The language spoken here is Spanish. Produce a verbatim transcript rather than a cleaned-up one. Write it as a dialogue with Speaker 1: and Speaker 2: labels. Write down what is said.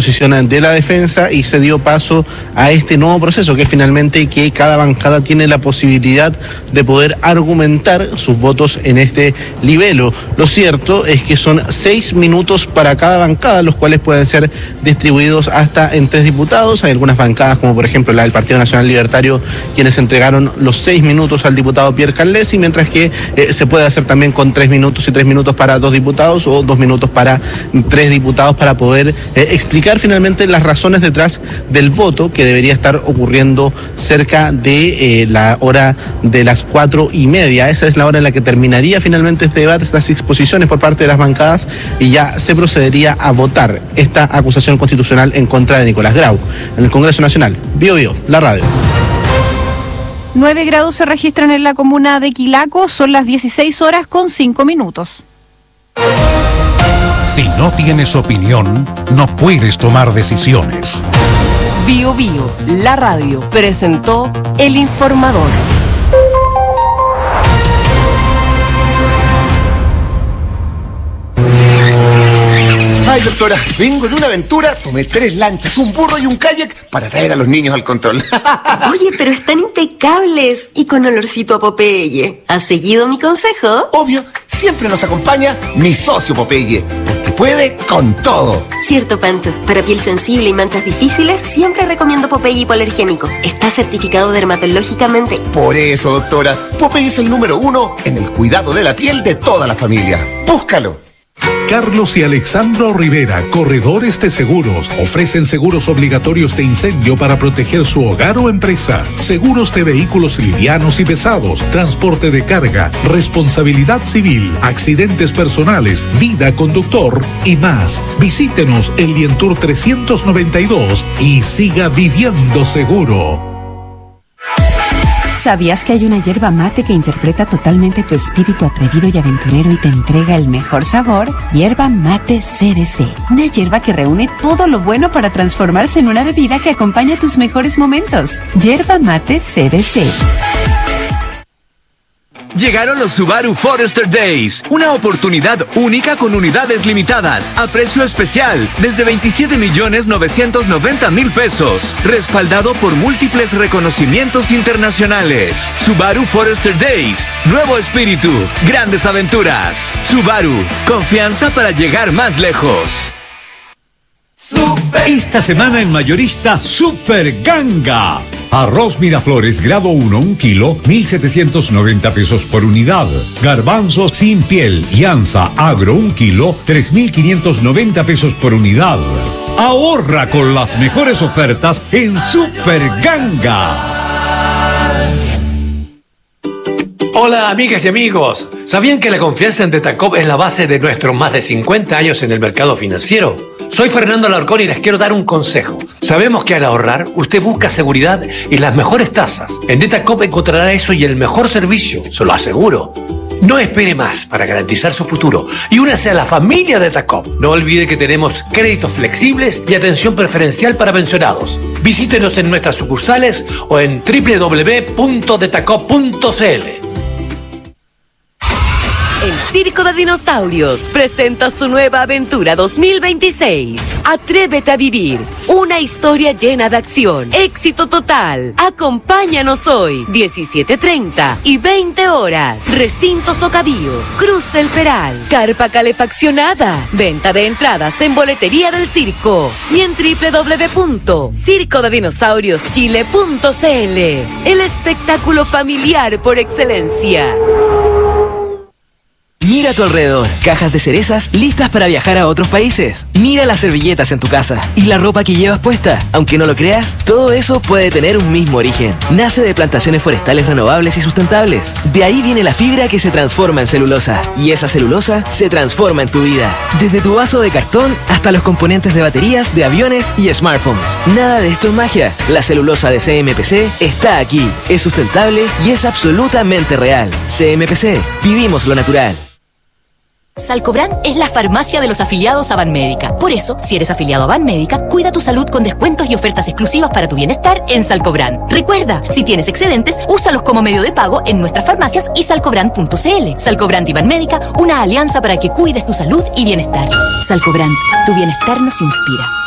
Speaker 1: disposición de la defensa y se dio paso a este nuevo proceso, que es finalmente que cada bancada tiene la posibilidad de poder argumentar sus votos en este libelo. Lo cierto es que son seis minutos para cada bancada, los cuales pueden ser distribuidos hasta en tres diputados. Hay algunas bancadas, como por ejemplo la del Partido Nacional Libertario, quienes entregaron los seis minutos al diputado Pierre Carlesi, mientras que eh, se puede hacer también con tres minutos y tres minutos para dos diputados o dos minutos para tres diputados para poder eh, explicar finalmente las razones detrás del voto, que debería estar ocurriendo cerca de eh, la hora de las cuatro y media. Esa es la hora en la que terminaría finalmente este debate, estas exposiciones por parte de las bancadas, y ya se procedería a votar esta acusación constitucional en contra de Nicolás Grau en el Congreso Nacional. Bio Bio, la radio.
Speaker 2: nueve grados se registran en la comuna de Quilaco, son las dieciséis horas con cinco minutos.
Speaker 3: Si no tienes opinión, no puedes tomar decisiones.
Speaker 4: Bio Bio, la radio, presentó El Informador.
Speaker 5: Ay, doctora, vengo de una aventura, tomé tres lanchas, un burro y un kayak para traer a los niños al control.
Speaker 6: Oye, pero están impecables y con olorcito a Popeye. ¿Has seguido mi consejo?
Speaker 5: Obvio, siempre nos acompaña mi socio Popeye, porque puede con todo.
Speaker 6: Cierto, Pancho. Para piel sensible y manchas difíciles, siempre recomiendo Popeye hipoalergénico. Está certificado dermatológicamente.
Speaker 5: Por eso, doctora, Popeye es el número uno en el cuidado de la piel de toda la familia. Búscalo.
Speaker 3: Carlos y Alexandro Rivera, corredores de seguros, ofrecen seguros obligatorios de incendio para proteger su hogar o empresa, seguros de vehículos livianos y pesados, transporte de carga, responsabilidad civil, accidentes personales, vida conductor y más. Visítenos en Lientour trescientos noventa y dos y siga viviendo seguro.
Speaker 7: ¿Sabías que hay una yerba mate que interpreta totalmente tu espíritu atrevido y aventurero y te entrega el mejor sabor? Yerba Mate C B C, una yerba que reúne todo lo bueno para transformarse en una bebida que acompaña tus mejores momentos. Yerba Mate C B C.
Speaker 8: Llegaron los Subaru Forester Days, una oportunidad única con unidades limitadas, a precio especial, desde veintisiete millones novecientos noventa mil pesos, respaldado por múltiples reconocimientos internacionales. Subaru Forester Days, nuevo espíritu, grandes aventuras. Subaru, confianza para llegar más lejos.
Speaker 9: Esta semana en Mayorista, Super Ganga. Arroz Miraflores grado uno, un kilo, mil setecientos noventa pesos por unidad. Garbanzo sin piel y anza agro, un kilo, tres mil quinientos noventa pesos por unidad. Ahorra con las mejores ofertas en Super Ganga.
Speaker 10: Hola amigas y amigos, ¿sabían que la confianza en Tetacop es la base de nuestros más de cincuenta años en el mercado financiero? Soy Fernando Alarcón y les quiero dar un consejo. Sabemos que al ahorrar, usted busca seguridad y las mejores tasas. En Tetacop encontrará eso y el mejor servicio, se lo aseguro. No espere más para garantizar su futuro y únase a la familia de Tetacop. No olvide que tenemos créditos flexibles y atención preferencial para pensionados. Visítenos en nuestras sucursales o en doble u doble u doble u punto detacop punto c l.
Speaker 4: El Circo de Dinosaurios presenta su nueva aventura dos mil veintiséis. Atrévete a vivir una historia llena de acción, éxito total. Acompáñanos hoy, diecisiete treinta y veinte horas. Recinto Socavío, Cruz El Peral, carpa calefaccionada. Venta de entradas en boletería del circo y en doble u doble u doble u punto circo de dinosaurios chile punto c l. El espectáculo familiar por excelencia.
Speaker 11: Mira a tu alrededor, cajas de cerezas listas para viajar a otros países. Mira las servilletas en tu casa y la ropa que llevas puesta. Aunque no lo creas, todo eso puede tener un mismo origen. Nace de plantaciones forestales renovables y sustentables. De ahí viene la fibra que se transforma en celulosa. Y esa celulosa se transforma en tu vida. Desde tu vaso de cartón hasta los componentes de baterías, de aviones y smartphones. Nada de esto es magia. La celulosa de C M P C está aquí. Es sustentable y es absolutamente real. C M P C, vivimos lo natural.
Speaker 12: Salcobran es la farmacia de los afiliados a Banmédica. Por eso, si eres afiliado a Banmédica, cuida tu salud con descuentos y ofertas exclusivas para tu bienestar en Salcobran. Recuerda, si tienes excedentes, úsalos como medio de pago en nuestras farmacias y salcobran punto c l. Salcobran y Banmédica, una alianza para que cuides tu salud y bienestar. Salcobran, tu bienestar nos inspira.